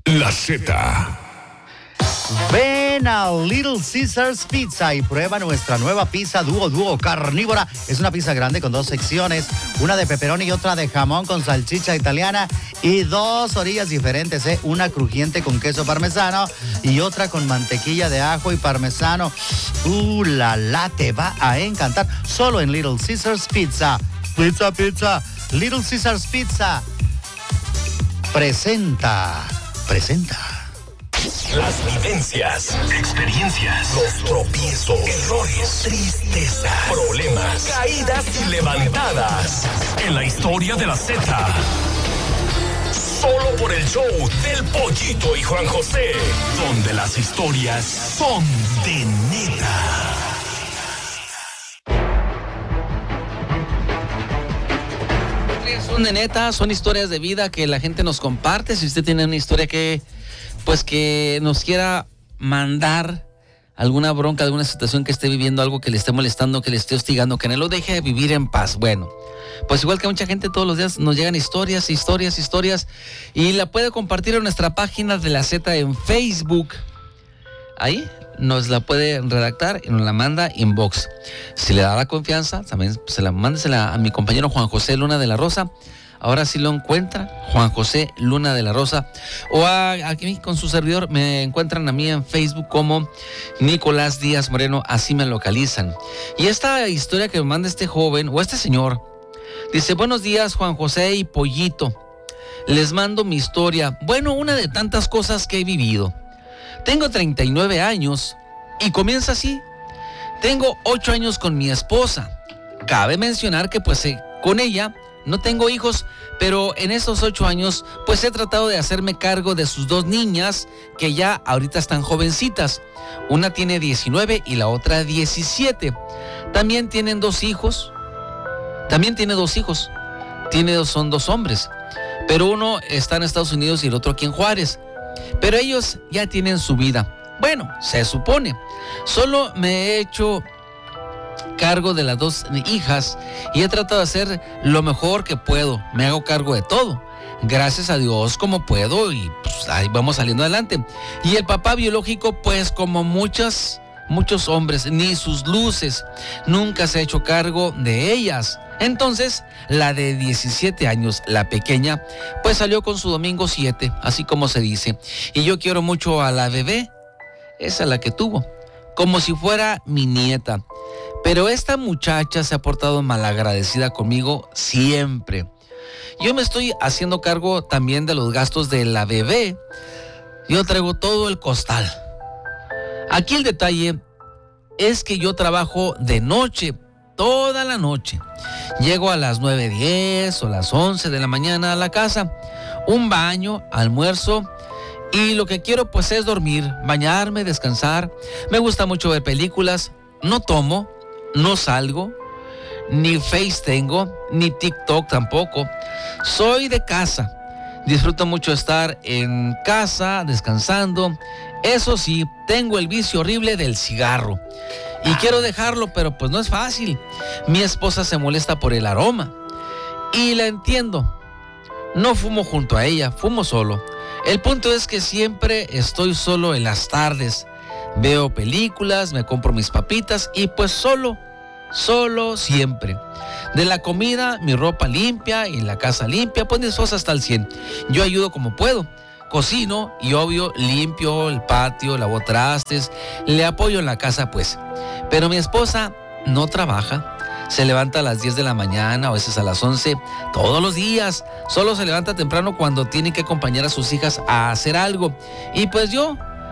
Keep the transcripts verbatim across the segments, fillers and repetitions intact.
La Z. Ven a Little Caesars Pizza y prueba nuestra nueva pizza dúo dúo carnívora. Es una pizza grande con dos secciones, una de pepperoni y otra de jamón con salchicha italiana y dos orillas diferentes, ¿eh? Una crujiente con queso parmesano y otra con mantequilla de ajo y parmesano. ¡Uh, la la! Te va a encantar. Solo en Little Caesars Pizza. Pizza, pizza. Little Caesars Pizza. Presenta. Presenta. Las vivencias, experiencias, los tropiezos, errores, tristezas, problemas, caídas y levantadas. En la historia de la Z. Solo por el show del Pollito y Juan José, donde las historias son de neta. Son de neta, son historias de vida que la gente nos comparte. Si usted tiene una historia que, pues que nos quiera mandar alguna bronca, alguna situación que esté viviendo, algo que le esté molestando, que le esté hostigando, que no lo deje vivir en paz. Bueno, pues igual que mucha gente todos los días nos llegan historias, historias, historias y la puede compartir en nuestra página de la Z en Facebook. Ahí nos la puede redactar y nos la manda inbox. Si le da la confianza, también se la mándesela a mi compañero Juan José Luna de la Rosa. Ahora sí lo encuentra, Juan José Luna de la Rosa. O a, aquí con su servidor me encuentran a mí en Facebook como Nicolás Díaz Moreno, así me localizan. Y esta historia que me manda este joven, o este señor, dice: buenos días Juan José y Pollito. Les mando mi historia. Bueno, una de tantas cosas que he vivido. Tengo treinta y nueve años y comienza así. Tengo ocho años con mi esposa. Cabe mencionar que pues eh, con ella no tengo hijos, pero en esos ocho años pues he tratado de hacerme cargo de sus dos niñas que ya ahorita están jovencitas. Una tiene diecinueve y la otra diecisiete. También tienen dos hijos. También tiene dos hijos. Tiene dos, son dos hombres. Pero uno está en Estados Unidos y el otro aquí en Juárez. Pero ellos ya tienen su vida. Bueno, se supone. Solo me he hecho cargo de las dos hijas y he tratado de hacer lo mejor que puedo. Me hago cargo de todo. Gracias a Dios como puedo y pues, ahí vamos saliendo adelante. Y el papá biológico, pues como muchas, muchos hombres, ni sus luces, nunca se ha hecho cargo de ellas. Entonces, la de diecisiete años, la pequeña, pues salió con su domingo siete, así como se dice. Y yo quiero mucho a la bebé, esa la que tuvo, como si fuera mi nieta. Pero esta muchacha se ha portado malagradecida conmigo siempre. Yo me estoy haciendo cargo también de los gastos de la bebé. Yo traigo todo el costal. Aquí el detalle es que yo trabajo de noche, toda la noche. Llego a las nueve diez o las once de la mañana a la casa, un baño, almuerzo y lo que quiero pues es dormir, bañarme, descansar. Me gusta mucho ver películas, no tomo, no salgo, ni Face tengo, ni TikTok tampoco. Soy de casa, disfruto mucho estar en casa, descansando. Eso sí, tengo el vicio horrible del cigarro. Y quiero dejarlo, pero pues no es fácil. Mi esposa se molesta por el aroma. Y la entiendo. No fumo junto a ella, fumo solo. El punto es que siempre estoy solo en las tardes. Veo películas, me compro mis papitas y pues solo, solo siempre. De la comida, mi ropa limpia y la casa limpia, pues mi esposa está al cien. Yo ayudo como puedo. Cocino y obvio limpio el patio, lavo trastes, le apoyo en la casa pues. Pero mi esposa no trabaja, se levanta a las diez de la mañana, a veces a las once, todos los días. Solo se levanta temprano cuando tiene que acompañar a sus hijas a hacer algo. Y pues yo,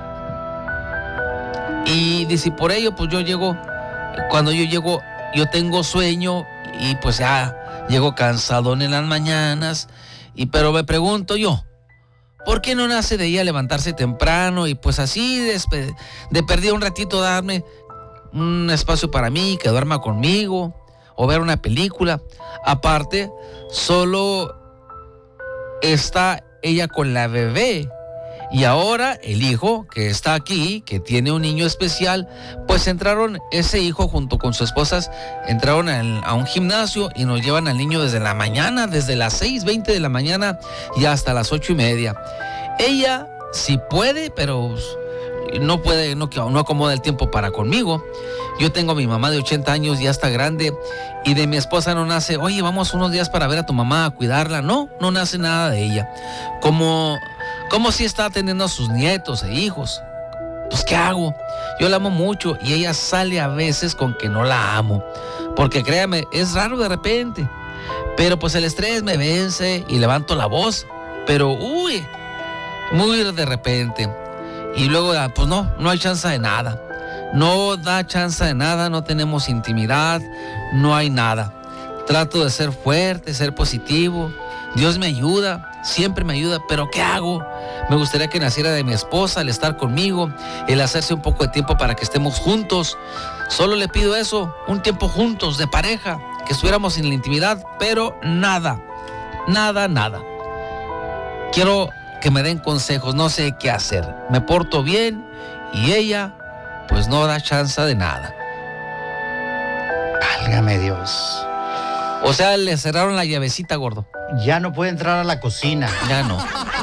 y dice, por ello pues yo llego, cuando yo llego, yo tengo sueño y pues ya llego cansadón en las mañanas. Y pero me pregunto yo, ¿por qué no nace de ella levantarse temprano y pues así de, de perder un ratito darme un espacio para mí, que duerma conmigo o ver una película? Aparte, solo está ella con la bebé y ahora el hijo que está aquí, que tiene un niño especial, pues entraron, ese hijo junto con su esposa, entraron a, a un gimnasio y nos llevan al niño desde la mañana, desde las seis veinte de la mañana y hasta las ocho y media. Ella sí puede, pero no puede, no, no acomoda el tiempo para conmigo. Yo tengo a mi mamá de ochenta años, ya está grande, y de mi esposa no nace, oye, vamos unos días para ver a tu mamá, a cuidarla. No, no nace nada de ella. Como, como si está atendiendo a sus nietos e hijos. Pues, ¿qué hago? Yo la amo mucho y ella sale a veces con que no la amo. Porque créame, es raro de repente. Pero pues el estrés me vence y levanto la voz. Pero, uy, muy de repente. Y luego, pues no, no hay chance de nada. No da chance de nada, no tenemos intimidad, no hay nada. Trato de ser fuerte, ser positivo. Dios me ayuda, siempre me ayuda, pero ¿qué hago? Me gustaría que naciera de mi esposa, el estar conmigo, el hacerse un poco de tiempo para que estemos juntos. Solo le pido eso, un tiempo juntos, de pareja, que estuviéramos en la intimidad, pero nada, nada, nada. Quiero que me den consejos, no sé qué hacer. Me porto bien y ella, pues no da chance de nada. Válgame Dios. O sea, le cerraron la llavecita, gordo. Ya no puede entrar a la cocina. Ya no.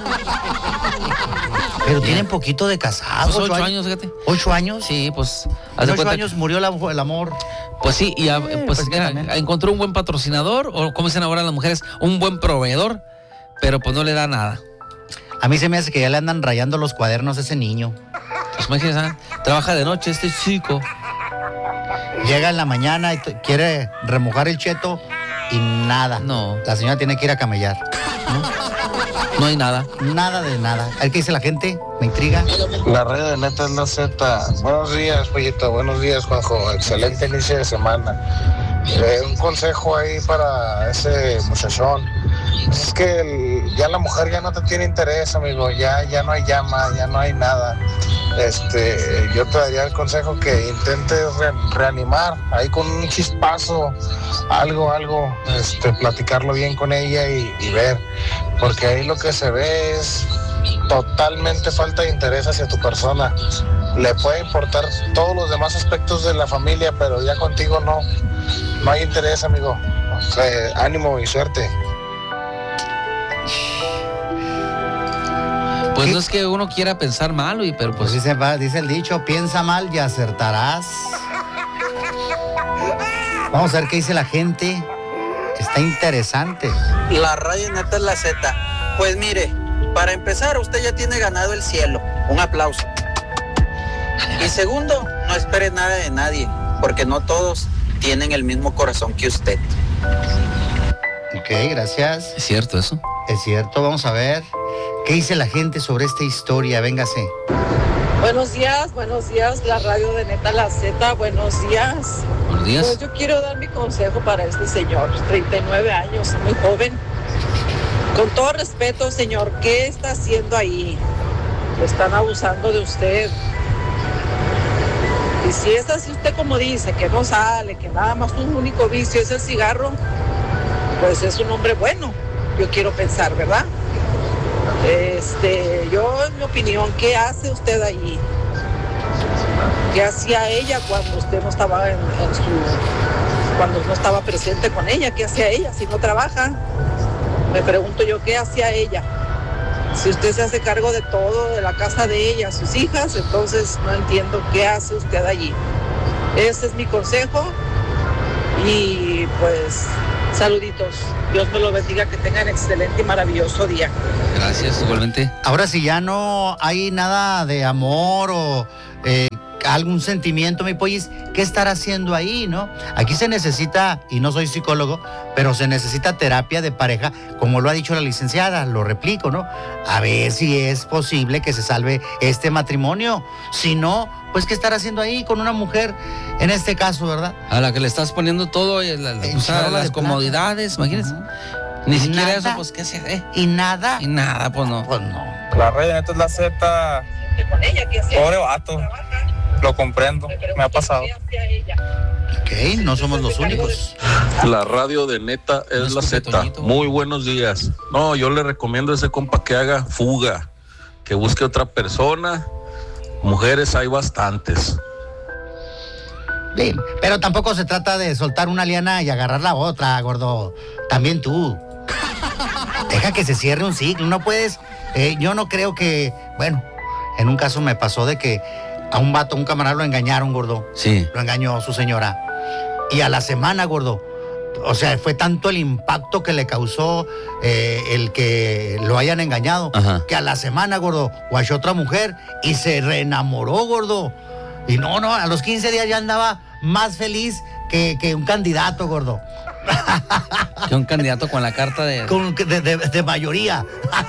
Pero ya tienen poquito de casados. Pues ocho años, fíjate. ¿Ocho años? Sí, pues. En ocho años murió la, el amor. Pues sí, y a, eh, pues mira, encontró un buen patrocinador, o como dicen ahora las mujeres, un buen proveedor, pero pues no le da nada. A mí se me hace que ya le andan rayando los cuadernos a ese niño. Pues imagínense, trabaja de noche este chico. Llega en la mañana y t- quiere remojar el cheto y nada. No. La señora tiene que ir a camellar. No, no hay nada. Nada de nada. A ver qué dice la gente, me intriga. La red de neta es la Z. Buenos días, Pollito. Buenos días, Juanjo. Excelente inicio de semana. Eh, un consejo ahí para ese muchachón. Es que el, ya la mujer ya no te tiene interés, amigo. Ya, ya no hay llama, ya no hay nada. Este, yo te daría el consejo que intentes re, reanimar ahí con un chispazo, algo, algo, este, platicarlo bien con ella y, y ver, porque ahí lo que se ve es totalmente falta de interés hacia tu persona. Le puede importar todos los demás aspectos de la familia, pero ya contigo no, no hay interés, amigo. Eh, ánimo y suerte. Pues no es que uno quiera pensar mal, y pero pues... Pues dice, dice el dicho, piensa mal y acertarás. Vamos a ver qué dice la gente. Está interesante. La radio neta es la Z. Pues mire, para empezar, usted ya tiene ganado el cielo. Un aplauso. Y segundo, no espere nada de nadie, porque no todos tienen el mismo corazón que usted. Ok, gracias. Es cierto eso. Es cierto, vamos a ver qué dice la gente sobre esta historia. Véngase. Buenos días, buenos días, la radio de neta la Z, buenos días. Buenos días. Pues yo quiero dar mi consejo para este señor, treinta y nueve años, muy joven. Con todo respeto, señor, ¿qué está haciendo ahí? Están abusando de usted. Y si es así usted como dice, que no sale, que nada más un único vicio es el cigarro, pues es un hombre bueno, yo quiero pensar, ¿verdad? Este, yo en mi opinión, ¿qué hace usted allí? ¿Qué hacía ella cuando usted no estaba en, en su, cuando no estaba presente con ella? ¿Qué hacía ella si no trabaja? Me pregunto yo, ¿qué hacía ella? Si usted se hace cargo de todo, de la casa de ella, sus hijas, entonces no entiendo qué hace usted allí. Ese es mi consejo y pues saluditos. Dios me lo bendiga, que tengan excelente y maravilloso día. Gracias, igualmente. Ahora, si ya no hay nada de amor o eh, algún sentimiento, mi pollis, ¿qué estar haciendo ahí, no? Aquí se necesita, y no soy psicólogo, pero se necesita terapia de pareja, como lo ha dicho la licenciada, lo replico, ¿no? A ver si es posible que se salve este matrimonio. Si no, pues ¿qué estar haciendo ahí con una mujer, en este caso, verdad? A la que le estás poniendo todo, la, la, o sea, las comodidades, imagínense. Uh-huh. Ni siquiera nada, eso, pues, ¿qué hace? Eh? Y nada. Y nada, pues no. Pues no. La red de neta es la Z. Pobre vato. Lo comprendo, me ha pasado. Ok, no somos los únicos. La radio de neta es la Z. Muy buenos días. No, yo le recomiendo a ese compa que haga fuga, que busque otra persona. Mujeres hay bastantes. Bien, pero tampoco se trata de soltar una liana y agarrar la otra, gordo. También tú. Deja que se cierre un ciclo. No puedes Eh, yo no creo que, bueno, en un caso me pasó de que a un vato, un camarada lo engañaron, gordo. Sí. Lo engañó su señora. Y a la semana, gordo, o sea, fue tanto el impacto que le causó eh, el que lo hayan engañado, Ajá. que a la semana, gordo, guachó otra mujer y se reenamoró, gordo. Y no, no, a los quince días ya andaba más feliz que, que un candidato, gordo. Que un candidato con la carta de... Con, de, de, de mayoría.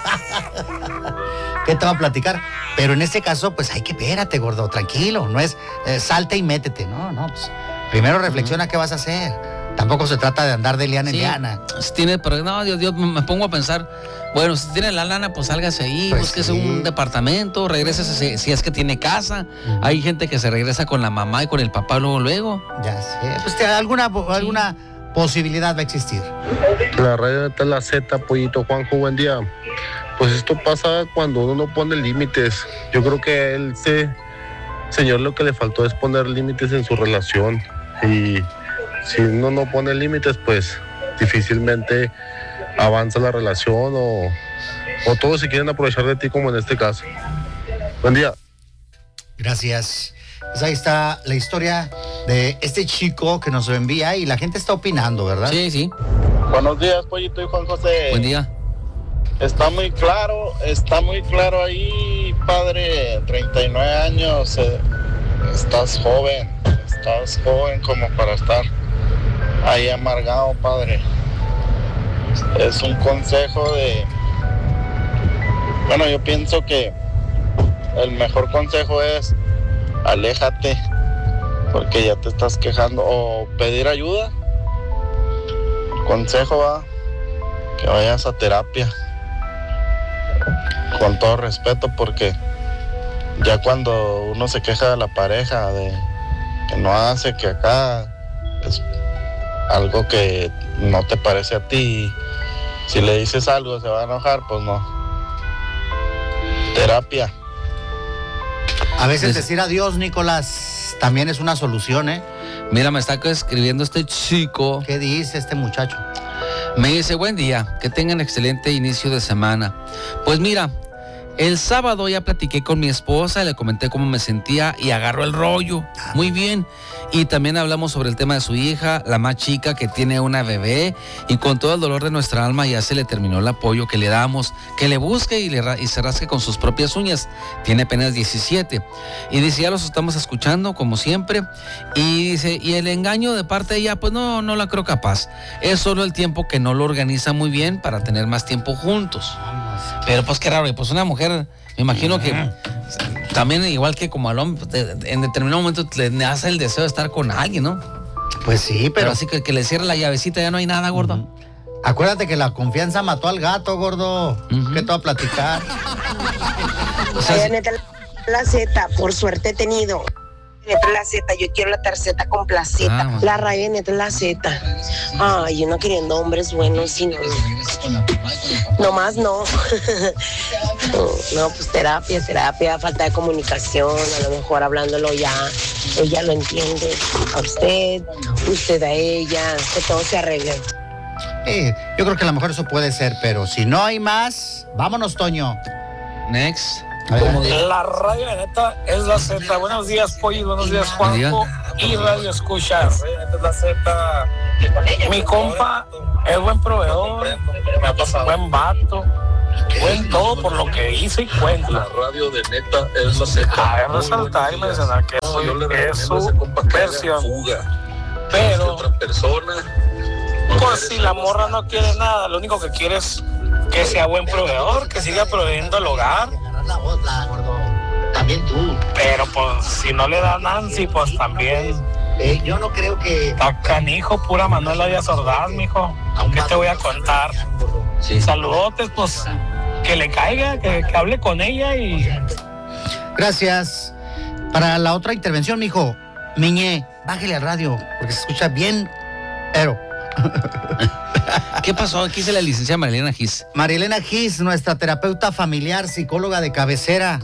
¿Qué te va a platicar? Pero en este caso, pues hay que espérate, gordo, tranquilo. No es eh, salte y métete, no, no. Pues, primero reflexiona uh-huh. qué vas a hacer. Tampoco se trata de andar de liana en sí, liana. Si tiene, pero no, Dios, Dios, me pongo a pensar, bueno, si tiene la lana, pues sálgase ahí, pues búsquese sí. un departamento, regrésese si, si es que tiene casa. Uh-huh. Hay gente que se regresa con la mamá y con el papá luego, luego. Ya sé, pues te, alguna, sí. alguna posibilidad va a existir. La radio de la Z, Pollito, Juanjo, buen día. Pues esto pasa cuando uno no pone límites. Yo creo que a él, ese señor, lo que le faltó es poner límites en su relación. Y si uno no pone límites, pues difícilmente avanza la relación o, o todos se quieren aprovechar de ti, como en este caso. Buen día. Gracias. Pues ahí está la historia de este chico que nos lo envía y la gente está opinando, ¿verdad? Sí, sí. Buenos días, Pollito y Juan José. Buen día. Está muy claro, está muy claro ahí, padre, treinta y nueve años, eh, estás joven, estás joven como para estar ahí amargado, padre. Es un consejo de, bueno, yo pienso que el mejor consejo es aléjate, porque ya te estás quejando, o pedir ayuda. El consejo va, que vayas a terapia. Con todo respeto, porque ya cuando uno se queja de la pareja, de que no hace, que acá es algo que no te parece a ti, si le dices algo se va a enojar, pues no. Terapia. A veces decir adiós, Nicolás, también es una solución, ¿eh? Mira, me está escribiendo este chico. ¿Qué dice este muchacho? Me dice, buen día, que tengan excelente inicio de semana. Pues mira, el sábado ya platiqué con mi esposa, le comenté cómo me sentía y agarró el rollo. Muy bien. Y también hablamos sobre el tema de su hija, la más chica, que tiene una bebé, y con todo el dolor de nuestra alma ya se le terminó el apoyo que le damos, que le busque y, le, y se rasque con sus propias uñas. Tiene apenas diecisiete. Y dice, ya los estamos escuchando como siempre. Y dice, y el engaño de parte de ella, pues no, no la creo capaz. Es solo el tiempo que no lo organiza muy bien para tener más tiempo juntos. Pero pues qué raro, y pues una mujer, me imagino que también igual que como al hombre, en determinado momento le hace el deseo de estar con alguien, ¿no? Pues sí, pero... pero así que, que le cierre la llavecita, ya no hay nada, gordo. Uh-huh. Acuérdate que la confianza mató al gato, gordo. Uh-huh. ¿Qué te va a platicar? O sea, neta, la Z, por suerte he tenido. Neta la Z, yo quiero la tarjeta con placeta. Ah, la raya neta la Z. Ay, yo no queriendo hombres buenos, sino no más no. No, pues terapia, terapia, falta de comunicación, a lo mejor hablándolo ya, ella lo entiende a usted, usted a ella, que todo se arregle. Sí, yo creo que a lo mejor eso puede ser, pero si no hay más, vámonos, Toño. Next. La radio de neta es la Z. Buenos días, Pollo. Buenos días, Juanjo. Y radio escuchas. La Z. Mi compa es buen proveedor, buen vato, buen todo por lo que hizo y cuenta. La radio de neta es la Z. A ver, resaltar y mencionar que eso es su versión. Pero, otra persona, pues si la morra no quiere nada, lo único que quiere es que sea buen proveedor, que siga proveyendo el hogar. La voz, la gordo. También tú. Pero pues si no le da Nancy, pues también. Eh, yo no creo que. Está canijo, pura Manuela Díaz Ordaz, mijo. ¿Qué te voy a contar? Sí. Saludotes, pues que le caiga, que, que hable con ella y. Gracias. Para la otra intervención, mijo, Miñé, bájale al radio, porque se escucha bien, pero. ¿Qué pasó? Aquí dice la licenciada Marilena Gis. Marilena Gis, nuestra terapeuta familiar, psicóloga de cabecera.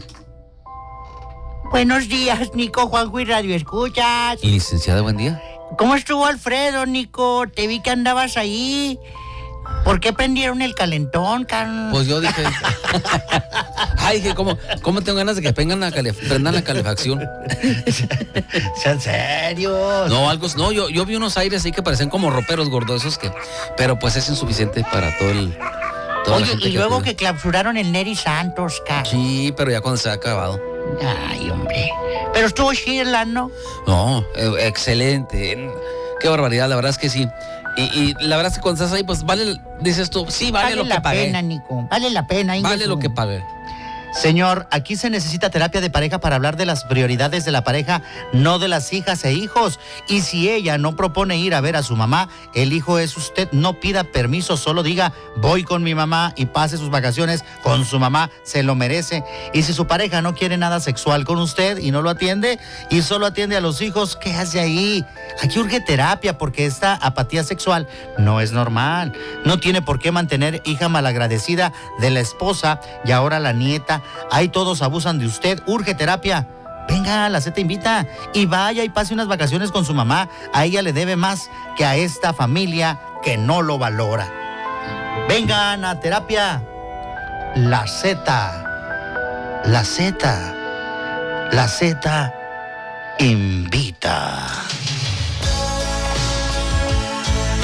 Buenos días, Nico, Juanjo y Radio Escuchas. ¿Y licenciada, buen día? ¿Cómo estuvo Alfredo, Nico? Te vi que andabas ahí. ¿Por qué prendieron el calentón, Carlos? Pues yo dije... Ay, dije, ¿cómo, ¿cómo tengo ganas de que prendan la, calef prendan la calefacción? ¿Sean serios? No, algo... No, yo, yo vi unos aires ahí que parecen como roperos gordos, esos que... Pero pues es insuficiente para todo el... Oye, y luego acude. Que clausuraron el Neri Santos, Carlos. Sí, pero ya cuando se ha acabado. Ay, hombre. Pero estuvo chila, ¿no? No, eh, excelente. Qué barbaridad, la verdad es que sí. Y, y la verdad es que cuando estás ahí, pues vale, dices tú, sí, vale, vale lo que pagué. Vale la pena, Nico, vale la pena. Vale Ingesu. lo que pagué. Señor, aquí se necesita terapia de pareja para hablar de las prioridades de la pareja, no de las hijas e hijos. Y si ella no propone ir a ver a su mamá, el hijo es usted. No pida permiso, solo diga, voy con mi mamá y pase sus vacaciones con su mamá, se lo merece. Y si su pareja no quiere nada sexual con usted y no lo atiende, y solo atiende a los hijos, ¿qué hace ahí? Aquí urge terapia porque esta apatía sexual no es normal. No tiene por qué mantener hija malagradecida de la esposa y ahora la nieta. Ahí todos abusan de usted, urge terapia. Venga, la Z invita y vaya y pase unas vacaciones con su mamá. A ella le debe más que a esta familia que no lo valora. Vengan a terapia. La Z, la Z, la Z invita.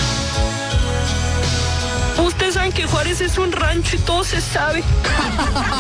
Ustedes saben que Juárez es un rancho y todo se sabe.